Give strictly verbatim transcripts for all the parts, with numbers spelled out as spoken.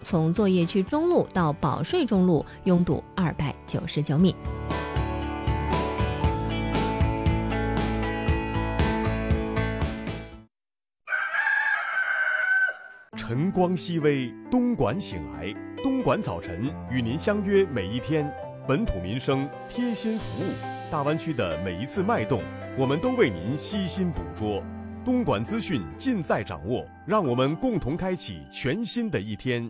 从作业区中路到保税中路拥堵二百九十九米。 晨光熹微，东莞醒来，东莞早晨与您相约每一天，本土民生贴心服务，大湾区的每一次脉动，我们都为您悉心捕捉。东莞资讯尽在掌握，让我们共同开启全新的一天。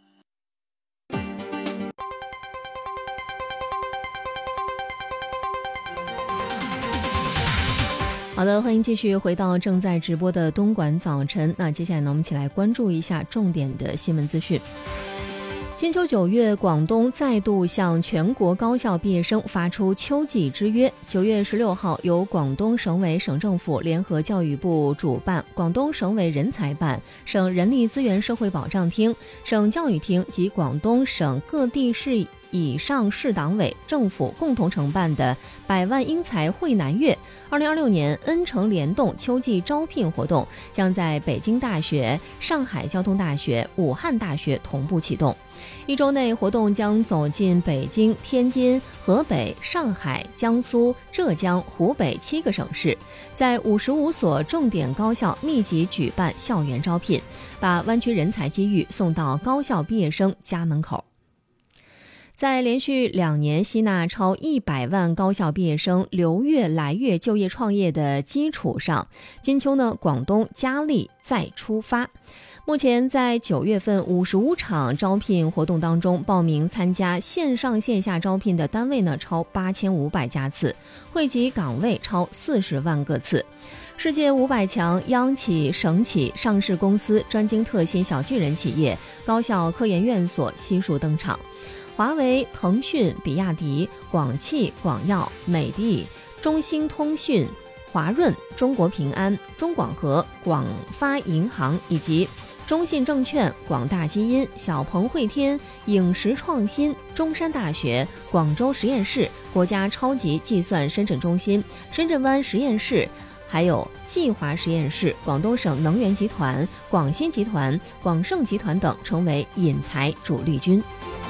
好的，欢迎继续回到正在直播的东莞早晨。那接下来呢，我们一起来关注一下重点的新闻资讯。金秋九月，广东再度向全国高校毕业生发出秋季之约。九月十六号，由广东省委省政府联合教育部主办，广东省委人才办、省人力资源社会保障厅、省教育厅及广东省各地市以上市党委政府共同承办的百万英才汇南粤二零二六年恩城联动秋季招聘活动将在北京大学、上海交通大学、武汉大学同步启动。一周内，活动将走进北京、天津、河北、上海、江苏、浙江、湖北七个省市，在五十五所重点高校密集举办校园招聘，把湾区人才机遇送到高校毕业生家门口。在连续两年吸纳超一百万高校毕业生留粤来粤就业创业的基础上，金秋呢，广东加力再出发。目前在九月份五十五场招聘活动当中，报名参加线上线下招聘的单位呢超八千五百家次，惠及岗位超四十万个次。世界五百强央企、省企、上市公司、专精特新小巨人企业、高校科研院所悉数登场。华为、腾讯、比亚迪、广汽、广药、美的、中兴通讯、华润、中国平安、中广核、广发银行以及中信证券、广大基因、小鹏汇天、影实创新、中山大学、广州实验室、国家超级计算深圳中心、深圳湾实验室，还有计华实验室、广东省能源集团、广新集团、广盛集团等成为引才主力军。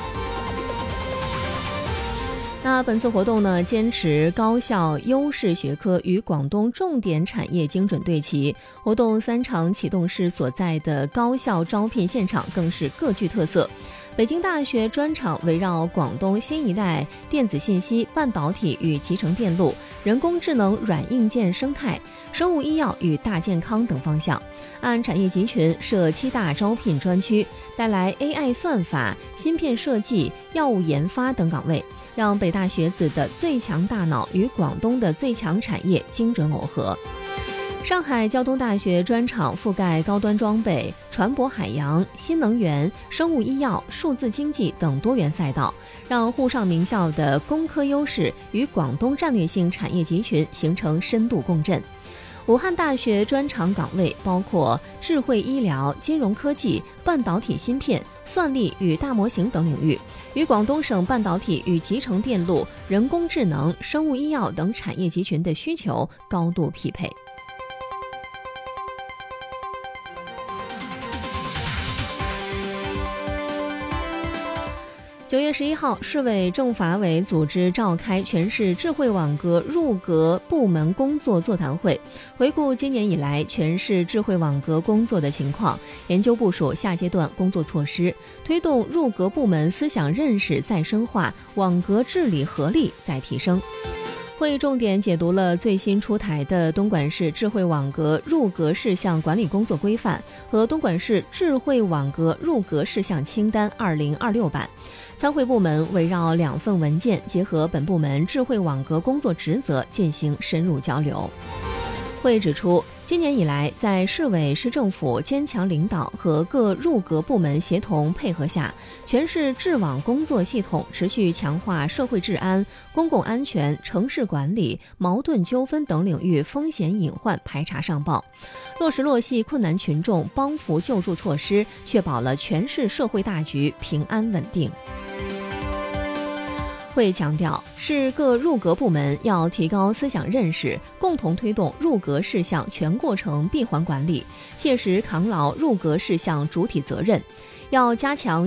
那本次活动呢，坚持高校优势学科与广东重点产业精准对齐。活动三场启动式所在的高校招聘现场更是各具特色。北京大学专场围绕广东新一代电子信息、半导体与集成电路、人工智能软硬件生态、生物医药与大健康等方向，按产业集群设七大招聘专区，带来 A I 算法、芯片设计、药物研发等岗位，让北大学子的最强大脑与广东的最强产业精准耦合。上海交通大学专场覆盖高端装备、船舶海洋、新能源、生物医药、数字经济等多元赛道，让沪上名校的工科优势与广东战略性产业集群形成深度共振。武汉大学专场岗位包括智慧医疗、金融科技、半导体芯片、算力与大模型等领域，与广东省半导体与集成电路、人工智能、生物医药等产业集群的需求高度匹配。九月十一号，市委政法委组织召开全市智慧网格入格部门工作座谈会，回顾今年以来全市智慧网格工作的情况，研究部署下阶段工作措施，推动入格部门思想认识再深化，网格治理合力再提升。会议重点解读了最新出台的东莞市智慧网格入格事项管理工作规范和东莞市智慧网格入格事项清单二零二六版。参会部门围绕两份文件，结合本部门智慧网格工作职责进行深入交流。会议指出，今年以来，在市委市政府坚强领导和各入格部门协同配合下，全市智网工作系统持续强化社会治安、公共安全、城市管理、矛盾纠纷等领域风险隐患排查上报，落实落细困难群众帮扶救助措施，确保了全市社会大局平安稳定。会强调，市各入格部门要提高思想认识，共同推动入格事项全过程闭环管理，切实扛牢入格事项主体责任，要加强